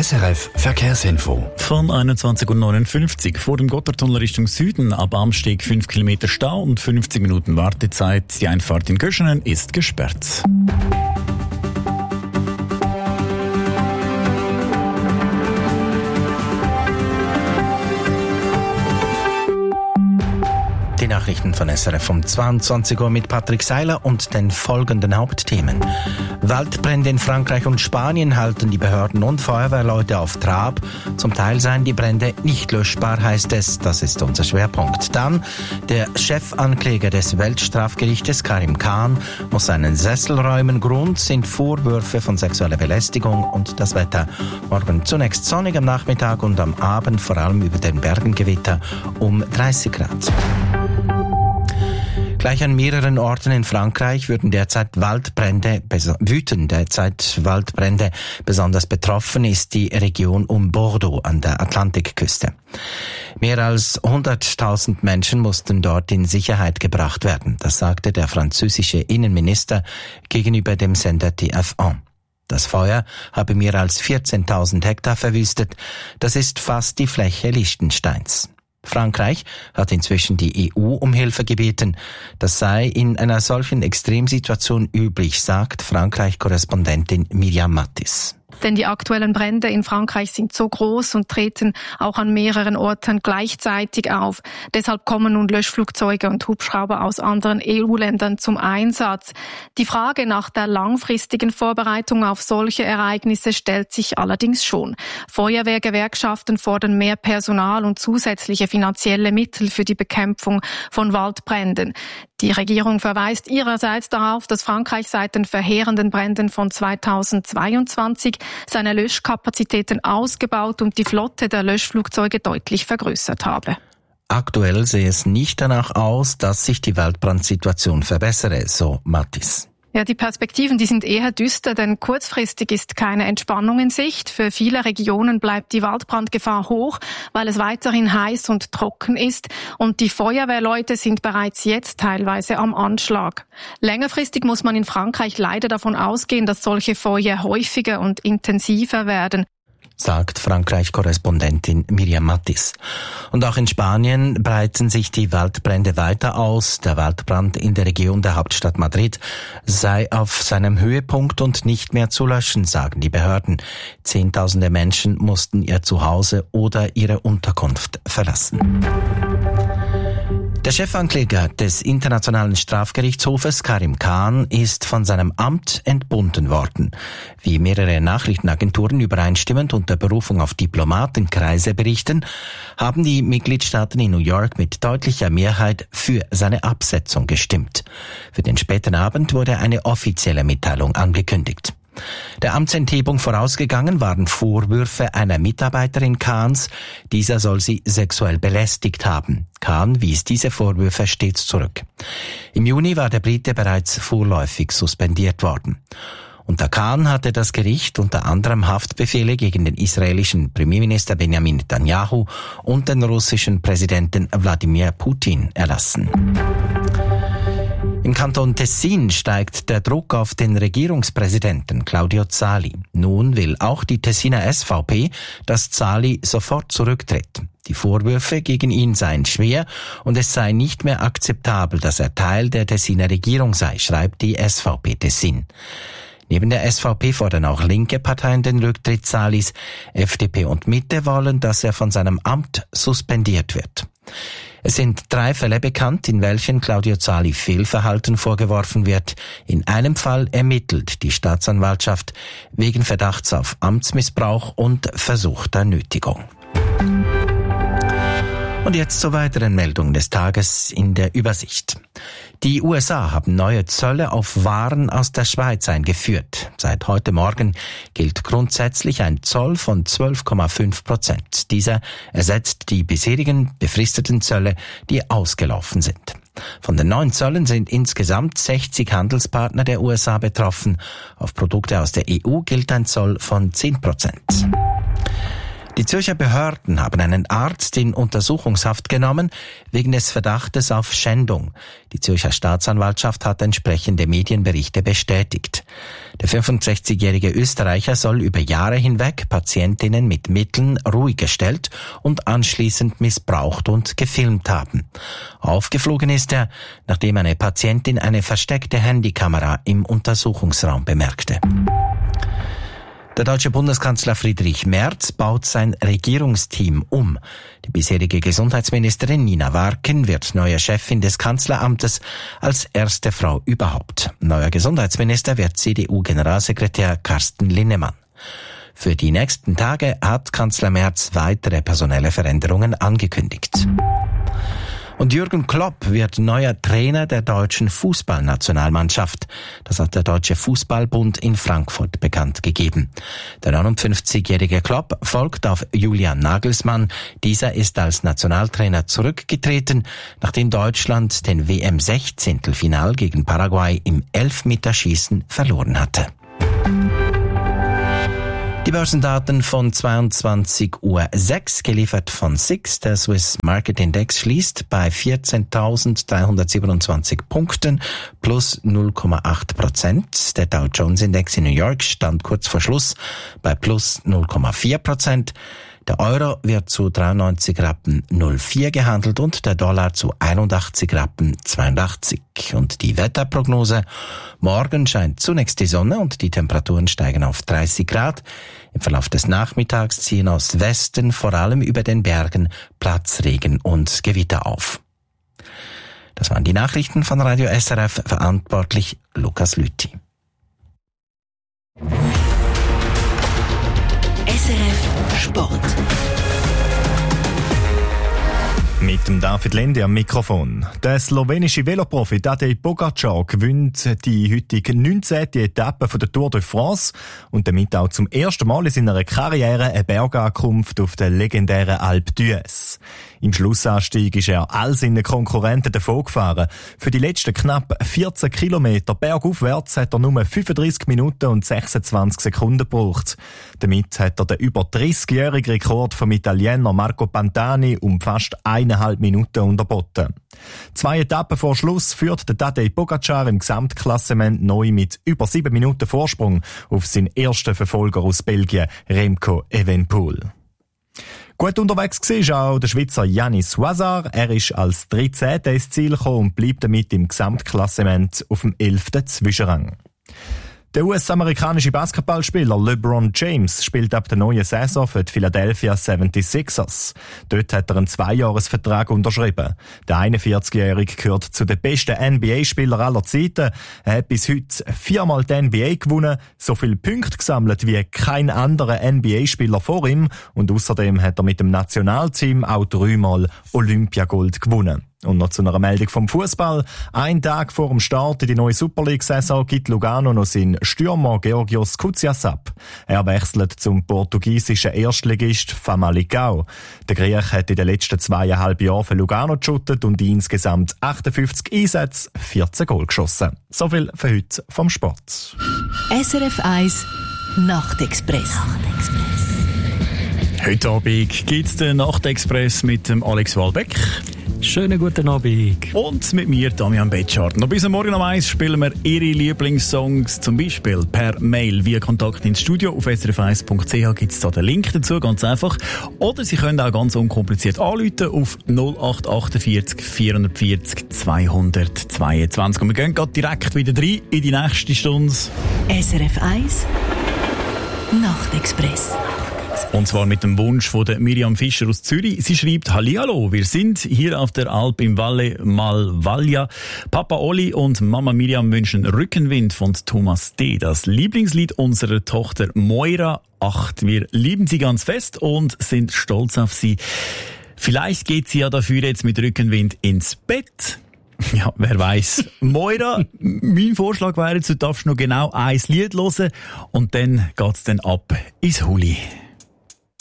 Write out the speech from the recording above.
SRF Verkehrsinfo. Von 21.59 Uhr vor dem Gotthardtunnel Richtung Süden ab Amsteg 5 Kilometer Stau und 50 Minuten Wartezeit. Die Einfahrt in Göschenen ist gesperrt. Die Nachrichten von SRF um 22 Uhr mit Patrick Seiler und den folgenden Hauptthemen. Waldbrände in Frankreich und Spanien halten die Behörden und Feuerwehrleute auf Trab. Zum Teil seien die Brände nicht löschbar, heißt es. Das ist unser Schwerpunkt. Dann der Chefankläger des Weltstrafgerichtes, Karim Khan, muss seinen Sessel räumen. Grund sind Vorwürfe von sexueller Belästigung und das Wetter. Morgen zunächst sonnig am Nachmittag und am Abend vor allem über den Bergen Gewitter um 30 Grad. Gleich an mehreren Orten in Frankreich wüten derzeit Waldbrände. Besonders betroffen ist die Region um Bordeaux an der Atlantikküste. Mehr als 100.000 Menschen mussten dort in Sicherheit gebracht werden. Das sagte der französische Innenminister gegenüber dem Sender TF1. Das Feuer habe mehr als 14.000 Hektar verwüstet. Das ist fast die Fläche Liechtensteins. Frankreich hat inzwischen die EU um Hilfe gebeten. Das sei in einer solchen Extremsituation üblich, sagt Frankreich-Korrespondentin Miriam Mattis. Denn die aktuellen Brände in Frankreich sind so groß und treten auch an mehreren Orten gleichzeitig auf. Deshalb kommen nun Löschflugzeuge und Hubschrauber aus anderen EU-Ländern zum Einsatz. Die Frage nach der langfristigen Vorbereitung auf solche Ereignisse stellt sich allerdings schon. Feuerwehrgewerkschaften fordern mehr Personal und zusätzliche finanzielle Mittel für die Bekämpfung von Waldbränden. Die Regierung verweist ihrerseits darauf, dass Frankreich seit den verheerenden Bränden von 2022 seine Löschkapazitäten ausgebaut und die Flotte der Löschflugzeuge deutlich vergrößert habe. Aktuell sehe es nicht danach aus, dass sich die Waldbrandsituation verbessere, so Mattis. Ja, die Perspektiven, die sind eher düster, denn kurzfristig ist keine Entspannung in Sicht. Für viele Regionen bleibt die Waldbrandgefahr hoch, weil es weiterhin heiß und trocken ist und die Feuerwehrleute sind bereits jetzt teilweise am Anschlag. Längerfristig muss man in Frankreich leider davon ausgehen, dass solche Feuer häufiger und intensiver werden, sagt Frankreich-Korrespondentin Miriam Mattis. Und auch in Spanien breiten sich die Waldbrände weiter aus. Der Waldbrand in der Region der Hauptstadt Madrid sei auf seinem Höhepunkt und nicht mehr zu löschen, sagen die Behörden. Zehntausende Menschen mussten ihr Zuhause oder ihre Unterkunft verlassen. Der Chefankläger des Internationalen Strafgerichtshofes, Karim Khan, ist von seinem Amt entbunden worden. Wie mehrere Nachrichtenagenturen übereinstimmend unter Berufung auf Diplomatenkreise berichten, haben die Mitgliedstaaten in New York mit deutlicher Mehrheit für seine Absetzung gestimmt. Für den späten Abend wurde eine offizielle Mitteilung angekündigt. Der Amtsenthebung vorausgegangen waren Vorwürfe einer Mitarbeiterin Khans. Dieser soll sie sexuell belästigt haben. Khan wies diese Vorwürfe stets zurück. Im Juni war der Brite bereits vorläufig suspendiert worden. Unter Khan hatte das Gericht unter anderem Haftbefehle gegen den israelischen Premierminister Benjamin Netanyahu und den russischen Präsidenten Wladimir Putin erlassen. Im Kanton Tessin steigt der Druck auf den Regierungspräsidenten Claudio Zali. Nun will auch die Tessiner SVP, dass Zali sofort zurücktritt. Die Vorwürfe gegen ihn seien schwer und es sei nicht mehr akzeptabel, dass er Teil der Tessiner Regierung sei, schreibt die SVP Tessin. Neben der SVP fordern auch linke Parteien den Rücktritt Zalis. FDP und Mitte wollen, dass er von seinem Amt suspendiert wird. Es sind 3 Fälle bekannt, in welchen Claudio Zali Fehlverhalten vorgeworfen wird. In einem Fall ermittelt die Staatsanwaltschaft wegen Verdachts auf Amtsmissbrauch und versuchter Nötigung. Und jetzt zur weiteren Meldung des Tages in der Übersicht. Die USA haben neue Zölle auf Waren aus der Schweiz eingeführt. Seit heute Morgen gilt grundsätzlich ein Zoll von 12,5%. Dieser ersetzt die bisherigen befristeten Zölle, die ausgelaufen sind. Von den neuen Zöllen sind insgesamt 60 Handelspartner der USA betroffen. Auf Produkte aus der EU gilt ein Zoll von 10%. Die Zürcher Behörden haben einen Arzt in Untersuchungshaft genommen wegen des Verdachtes auf Schändung. Die Zürcher Staatsanwaltschaft hat entsprechende Medienberichte bestätigt. Der 65-jährige Österreicher soll über Jahre hinweg Patientinnen mit Mitteln ruhig gestellt und anschließend missbraucht und gefilmt haben. Aufgeflogen ist er, nachdem eine Patientin eine versteckte Handykamera im Untersuchungsraum bemerkte. Der deutsche Bundeskanzler Friedrich Merz baut sein Regierungsteam um. Die bisherige Gesundheitsministerin Nina Warken wird neue Chefin des Kanzleramtes als erste Frau überhaupt. Neuer Gesundheitsminister wird CDU-Generalsekretär Carsten Linnemann. Für die nächsten Tage hat Kanzler Merz weitere personelle Veränderungen angekündigt. Und Jürgen Klopp wird neuer Trainer der deutschen Fußballnationalmannschaft. Das hat der Deutsche Fußballbund in Frankfurt bekannt gegeben. Der 59-jährige Klopp folgt auf Julian Nagelsmann. Dieser ist als Nationaltrainer zurückgetreten, nachdem Deutschland den WM-16-Final gegen Paraguay im Elfmeterschießen verloren hatte. Die Börsendaten von 22:06 Uhr, geliefert von SIX. Der Swiss Market Index schließt bei 14.327 Punkten plus 0,8%. Der Dow Jones Index in New York stand kurz vor Schluss bei plus 0,4%. Der Euro wird zu 93,04 gehandelt und der Dollar zu 81,82. Und die Wetterprognose: Morgen scheint zunächst die Sonne und die Temperaturen steigen auf 30 Grad. Im Verlauf des Nachmittags ziehen aus Westen, vor allem über den Bergen, Platzregen und Gewitter auf. Das waren die Nachrichten von Radio SRF, verantwortlich Lukas Lüthi. SRF Sport. Mit dem David Lende am Mikrofon. Der slowenische Veloprofi Tadej Pogačar gewinnt die heutige 19. Etappe von der Tour de France und damit auch zum ersten Mal in seiner Karriere eine Bergankunft auf der legendären Alpe d'Huez. Im Schlussanstieg ist er all seinen Konkurrenten davongefahren. Für die letzten knapp 14 Kilometer bergaufwärts hat er nur 35 Minuten und 26 Sekunden gebraucht. Damit hat er den über 30-jährigen Rekord vom Italiener Marco Pantani um fast 1,5 Minuten unterboten. 2 Etappen vor Schluss führt der Tadej Pogačar im Gesamtklassement neu mit über 7 Minuten Vorsprung auf seinen ersten Verfolger aus Belgien, Remco Evenepoel. Gut unterwegs war auch der Schweizer Yannis Huazar. Er ist als 13. ins Ziel gekommen und bleibt damit im Gesamtklassement auf dem 11. Zwischenrang. Der US-amerikanische Basketballspieler LeBron James spielt ab der neuen Saison für die Philadelphia 76ers. Dort hat er einen 2-Jahres-Vertrag unterschrieben. Der 41-Jährige gehört zu den besten NBA-Spielern aller Zeiten. Er hat bis heute 4-mal die NBA gewonnen, so viele Punkte gesammelt wie kein anderer NBA-Spieler vor ihm und außerdem hat er mit dem Nationalteam auch 3-mal Olympiagold gewonnen. Und noch zu einer Meldung vom Fußball. Ein Tag vor dem Start in die neue Super League-Saison gibt Lugano noch seinen Stürmer Georgios Koutsias ab. Er wechselt zum portugiesischen Erstligist Famalicão. Der Griech hat in den letzten 2,5 Jahren für Lugano geschuttet und insgesamt 58 Einsätze, 14 Goal geschossen. So viel für heute vom Sport. SRF 1 Nachtexpress. Heute Abend gibt's den Nachtexpress mit dem Alex Walbeck. Schönen guten Abend. Und mit mir, Damian Betschart. Noch bis morgen um 1 spielen wir Ihre Lieblingssongs, zum Beispiel per Mail via Kontakt ins Studio. Auf srf1.ch gibt es da den Link dazu, ganz einfach. Oder Sie können auch ganz unkompliziert anrufen auf 0848 440 222. Und wir gehen gerade direkt wieder rein in die nächste Stunde. SRF 1 Nachtexpress. Und zwar mit dem Wunsch von der Miriam Fischer aus Zürich. Sie schreibt: Hallihallo, wir sind hier auf der Alp im Valle Malvaglia. Papa Oli und Mama Miriam wünschen Rückenwind von Thomas D., das Lieblingslied unserer Tochter Moira 8. Wir lieben sie ganz fest und sind stolz auf sie. Vielleicht geht sie ja dafür jetzt mit Rückenwind ins Bett. Ja, wer weiß. Moira, mein Vorschlag wäre, du darfst noch genau ein Lied hören und dann geht's dann ab ins Huli.